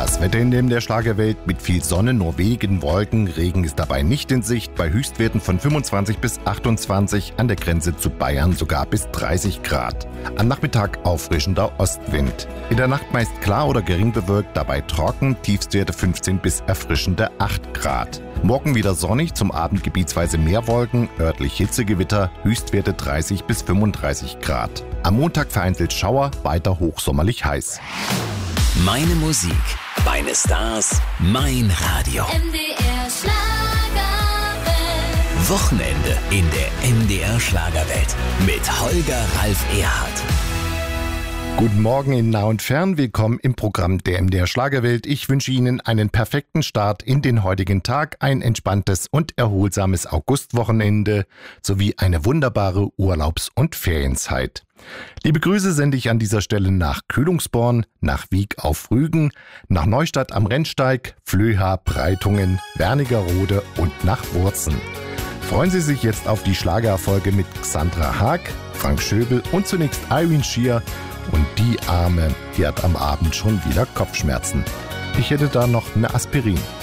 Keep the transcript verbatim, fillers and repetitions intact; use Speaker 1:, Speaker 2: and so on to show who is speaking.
Speaker 1: Das Wetter in dem der Schlagerwelt mit viel Sonne, nur wenigen Wolken. Regen ist dabei nicht in Sicht, bei Höchstwerten von fünfundzwanzig bis achtundzwanzig, an der Grenze zu Bayern sogar bis dreißig Grad. Am Nachmittag auffrischender Ostwind. In der Nacht meist klar oder gering bewölkt, dabei trocken, Tiefstwerte fünfzehn bis erfrischende acht Grad. Morgen wieder sonnig, zum Abend gebietsweise mehr Wolken, örtlich Hitzegewitter, Höchstwerte dreißig bis fünfunddreißig Grad. Am Montag vereinzelt Schauer, weiter hochsommerlich heiß.
Speaker 2: Meine Musik, meine Stars, mein Radio.
Speaker 3: M D R Schlagerwelt.
Speaker 2: Wochenende in der M D R Schlagerwelt mit Holger Ralf Erhardt.
Speaker 1: Guten Morgen in nah und fern, willkommen im Programm der M D R Schlagerwelt. Ich wünsche Ihnen einen perfekten Start in den heutigen Tag, ein entspanntes und erholsames Augustwochenende sowie eine wunderbare Urlaubs- und Ferienzeit. Liebe Grüße sende ich an dieser Stelle nach Kühlungsborn, nach Wiek auf Rügen, nach Neustadt am Rennsteig, Flöha, Breitungen, Wernigerode und nach Wurzen. Freuen Sie sich jetzt auf die Schlagererfolge mit Xandra Haag, Frank Schöbel und zunächst Irene Shear. Und die Arme, die hat am Abend schon wieder Kopfschmerzen. Ich hätte da noch eine Aspirin.